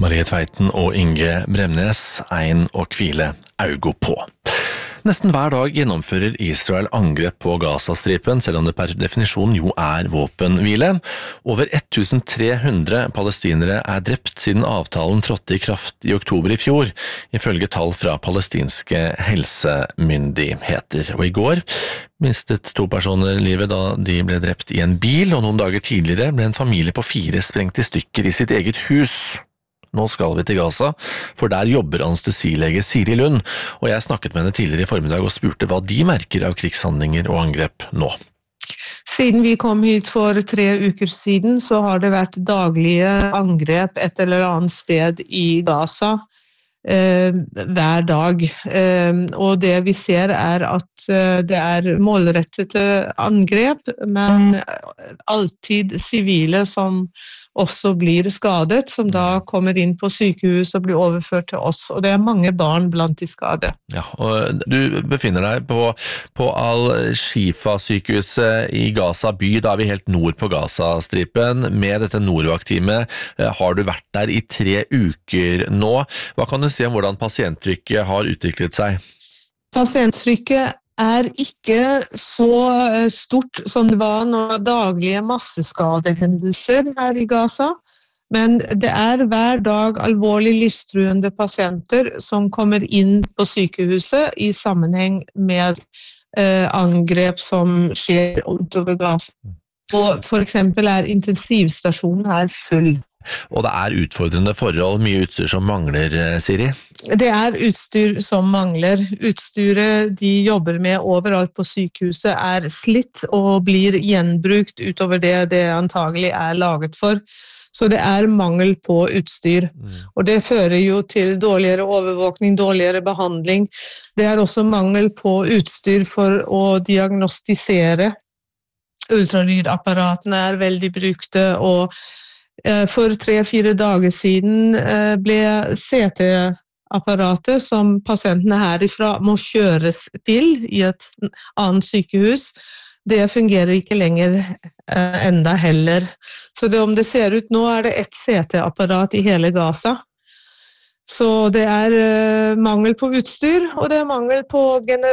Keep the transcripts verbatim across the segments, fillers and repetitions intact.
Marie Tveiten og Inge Bremnes, ein og hvile augo på. Nesten hver dag gjennomfører Israel angrep på Gazastripen, selv om det per definisjon jo er våpenhvile. Over ettusentre hundre palestinere er drept siden avtalen trådte i kraft i oktober i fjor, ifølge tall fra palestinske helsemyndigheter. Og i går mistet to personer livet da de ble drept i en bil, og noen dager tidligere ble en familie på fire sprengt i stykker i sitt eget hus. Nå skal vi til Gaza, for der jobber anestesilege Siri Lund, og jeg snakket med henne tidligere i formiddag og spurte hva de merker av krigshandlinger og angrep nå. Siden vi kom hit for tre uker siden, så har det vært daglige angrep et eller annet sted i Gaza eh, hver dag. Eh, og det vi ser er at eh, det er målrettede angrep, men alltid sivile som også blir skadet, som da kommer inn på sykehus og blir overført til oss. Og det er mange barn blant de skadde. Ja, og du befinner deg på, på Al-Shifa-sykehuset i Gaza by, da er vi helt nord på Gaza-stripen. Med dette Norwalk-teamet har du vært der i tre uker nå. Hva kan du si om hvordan pasienttrykket har utviklet seg? Pasienttrykket er ikke så stort som det var når daglige masseskadehendelser her i Gaza, men det er hver dag alvorlig livstruende pasienter som kommer inn på sykehuset i sammenheng med eh, angrep som skjer utover Gaza. Og for eksempel er intensivstasjonen her full. Og det er utfordrende forhold, mye utstyr som mangler, Siri? Det er utstyr som mangler. Utstyret de jobber med overalt på sykehuset er slitt og blir gjenbrukt utover det det antagelig er laget for. Så det er mangel på utstyr. Mm. Og det fører jo til dårligere overvåkning, dårligere behandling. Det er også mangel på utstyr for å diagnostisere. Ultralydapparatene er veldig brukte, og for tre-fire dager siden ble C T-apparatet som pasientene herifra må kjøres til i et annet sykehus. Det fungerer ikke lenger enda heller. Så det, om det ser ut nå, er det ett C T-apparat i hele Gaza. Så det er mangel på utstyr, og det er mangel på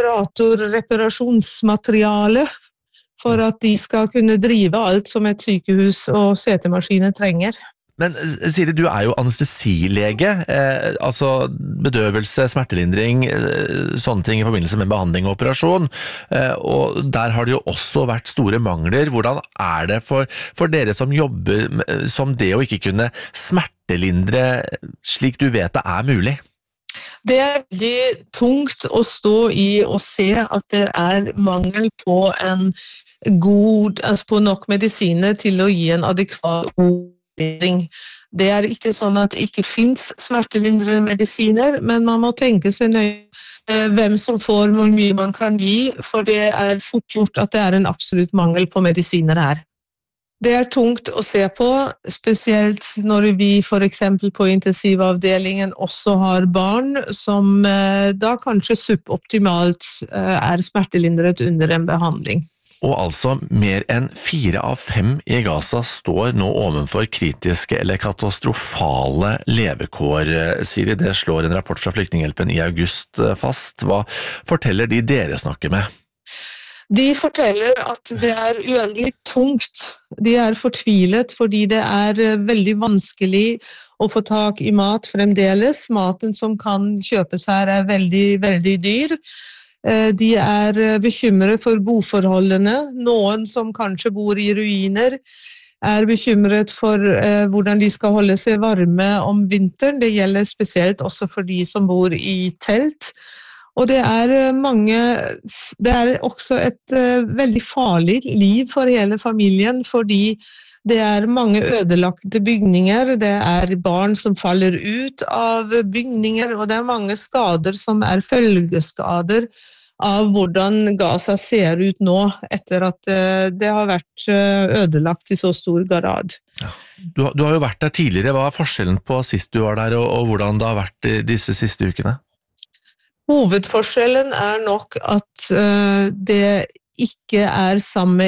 generatorreparasjonsmateriale for at de skal kunne drive alt som et sykehus og C T-maskiner trenger. Men Siri, du er jo anestesilege, eh, altså bedøvelse, smertelindring, eh, sånne ting i forbindelse med behandling og operasjon, eh, og der har det jo også vært store mangler. Hvordan er det for, for dere som jobber med, som det å ikke kunne smertelindre slik du vet det er mulig? Det er veldig tungt å stå i og se at det er mangel på en god, altså på nok medisiner til å gi en adekvat behandling. Det er ikke sånn at det ikke finnes smertelindrende medisiner, men man må tenke seg nøye hvem som får hvor mye man kan gi, for det er fort gjort at det er en absolutt mangel på medisiner her. Det er tungt å se på, spesielt når vi for eksempel på intensivavdelingen også har barn som da kanskje suboptimalt er smertelindret under en behandling. Og altså mer enn fire av fem i Gaza står nå ovenfor kritiske eller katastrofale levekår, Siri. Det slår en rapport fra Flyktninghjelpen i august fast. Hva forteller de dere snakker med? De forteller at det er uendelig tungt. De er fortvilet fordi det er veldig vanskelig å få tak i mat fremdeles. Maten som kan kjøpes her er veldig, veldig dyr. De er bekymret for boforholdene. Noen som kanskje bor i ruiner er bekymret for hvordan de skal holde seg varme om vinteren. Det gjelder spesielt også for de som bor i telt. Og det er mange, det er også et uh, veldig farlig liv for hele familien, fordi det er mange ødelagte bygninger, det er barn som faller ut av bygninger, og det er mange skader som er følgeskader av hvordan Gaza ser ut nå, etter at uh, det har vært uh, ødelagt i så stor grad. Ja. Du, du har jo vært der tidligere. Hva er forskjellen på sist du var der, og, og hvordan det har vært disse siste ukene? Hovedforskjellen er nok at uh, det ikke er samme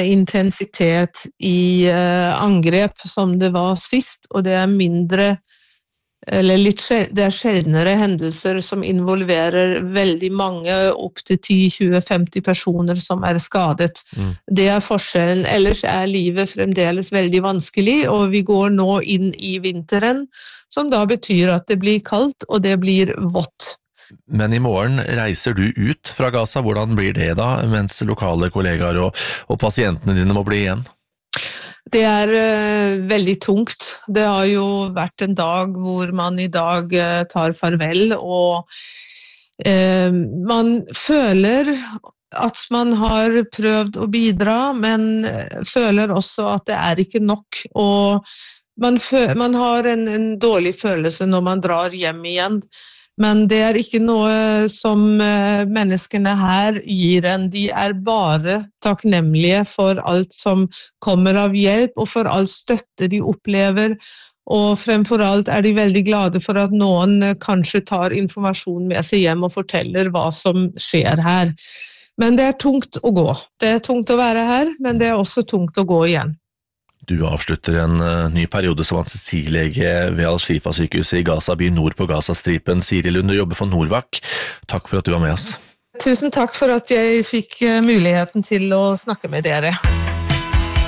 intensitet i uh, angrep som det var sist, og det er mindre eller litt, det er sjeldnere hendelser som involverer veldig mange, opp til ti, tjue, femti personer som er skadet. Mm. Det er forskjellen. Ellers er livet fremdeles veldig vanskelig, og vi går nå inn i vinteren, som da betyr at det blir kaldt og det blir vått. Men i morgen reiser du ut fra Gaza. Hvordan blir det da, mens lokale kollegaer og, og pasientene dine må bli igjen? Det er uh, veldig tungt. Det har jo vært en dag hvor man i dag uh, tar farvel, og uh, man føler at man har prøvd å bidra, men føler også at det er ikke nok. Og man, fø- man har en, en dårlig følelse når man drar hjem igjen. Men det er ikke noe som menneskene her gir en. De er bare takknemlige for alt som kommer av hjelp, og for all støtte de opplever. Og fremfor alt er de veldig glade for at noen kanskje tar informasjon med seg hjem og forteller hva som skjer her. Men det er tungt å gå. Det er tungt å være her, men det er også tungt å gå igjen. Du avslutter en uh, ny periode som anestesilege ved Al-Shifa-sykehuset i Gaza by nord på Gazastripen. Siri Lund, du jobber for Norvac. Takk for at du var med oss. Tusen takk for at jeg fikk muligheten til å snakke med dere.